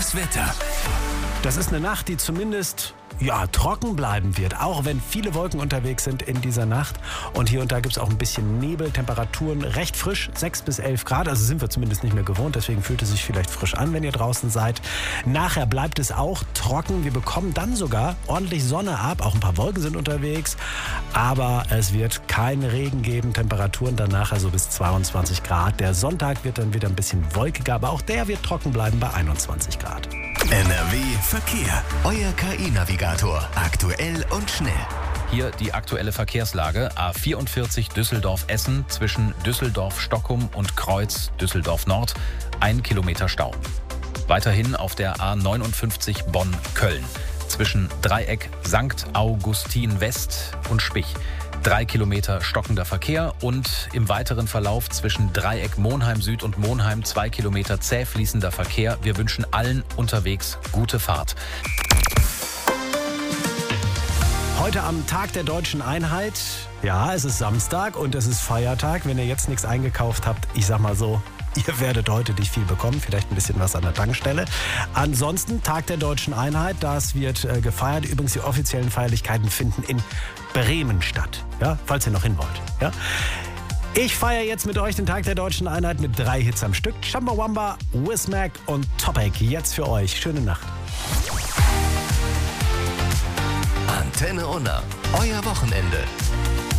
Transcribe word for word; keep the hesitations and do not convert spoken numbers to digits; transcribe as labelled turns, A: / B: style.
A: Das Wetter.
B: Das ist eine Nacht, die zumindest ja, trocken bleiben wird, auch wenn viele Wolken unterwegs sind in dieser Nacht. Und hier und da gibt es auch ein bisschen Nebel, Temperaturen recht frisch, sechs bis elf Grad. Also sind wir zumindest nicht mehr gewohnt, deswegen fühlt es sich vielleicht frisch an, wenn ihr draußen seid. Nachher bleibt es auch trocken. Wir bekommen dann sogar ordentlich Sonne ab. Auch ein paar Wolken sind unterwegs. Aber es wird keinen Regen geben. Temperaturen dann nachher so bis zweiundzwanzig Grad. Der Sonntag wird dann wieder ein bisschen wolkiger, aber auch der wird trocken bleiben bei einundzwanzig Grad.
A: N R W Verkehr. Euer K I-Navigator. Aktuell und schnell.
C: Hier die aktuelle Verkehrslage. A vierundvierzig Düsseldorf-Essen zwischen Düsseldorf-Stockum und Kreuz Düsseldorf-Nord. Ein Kilometer Stau. Weiterhin auf der A neunundfünfzig Bonn-Köln zwischen Dreieck Sankt Augustin West und Spich. Drei Kilometer stockender Verkehr und im weiteren Verlauf zwischen Dreieck Monheim Süd und Monheim zwei Kilometer zäh fließender Verkehr. Wir wünschen allen unterwegs gute Fahrt.
B: Heute am Tag der Deutschen Einheit. Ja, es ist Samstag und es ist Feiertag. Wenn ihr jetzt nichts eingekauft habt, ich sag mal so, ihr werdet heute nicht viel bekommen, vielleicht ein bisschen was an der Tankstelle. Ansonsten Tag der Deutschen Einheit, das wird äh, gefeiert. Übrigens, die offiziellen Feierlichkeiten finden in Bremen statt, ja, falls ihr noch hin wollt. Ja. Ich feiere jetzt mit euch den Tag der Deutschen Einheit mit drei Hits am Stück. Chumbawamba, Wismac und Topic. Jetzt für euch. Schöne Nacht.
A: Antenne Unna. Euer Wochenende.